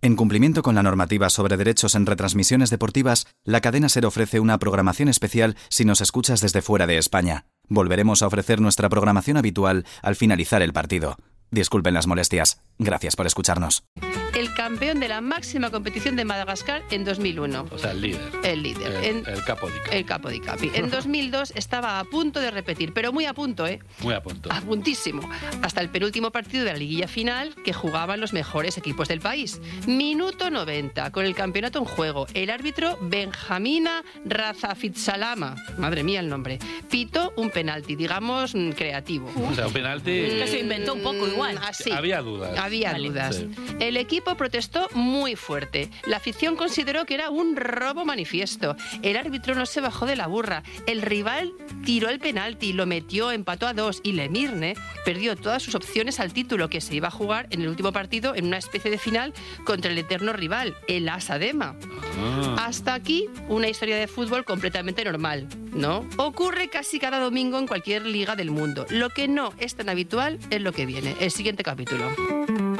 En cumplimiento con la normativa sobre derechos en retransmisiones deportivas, la cadena SER ofrece una programación especial si nos escuchas desde fuera de España. Volveremos a ofrecer nuestra programación habitual al finalizar el partido. Disculpen las molestias. Gracias por escucharnos. El campeón de la máxima competición de Madagascar en 2001. O sea, el líder. El líder. El capo di capi. El capo di capi. En 2002 estaba a punto de repetir, pero muy a punto, ¿eh? Muy a punto. A puntísimo. Hasta el penúltimo partido de la liguilla final que jugaban los mejores equipos del país. Minuto 90, con el campeonato en juego. El árbitro Benjamina Razafitsalama, madre mía el nombre, pitó un penalti, digamos, creativo. O sea, un penalti... Que se inventó un poco igual. Así. Había dudas. Había dudas. Sí. El equipo protestó muy fuerte. La afición consideró que era un robo manifiesto. El árbitro no se bajó de la burra. El rival tiró el penalti, lo metió, empató a 2 y Lemirne perdió todas sus opciones al título, que se iba a jugar en el último partido en una especie de final contra el eterno rival, el Asadema. Hasta aquí una historia de fútbol completamente normal, ¿no? Ocurre casi cada domingo en cualquier liga del mundo. Lo que no es tan habitual es lo que viene, el siguiente capítulo.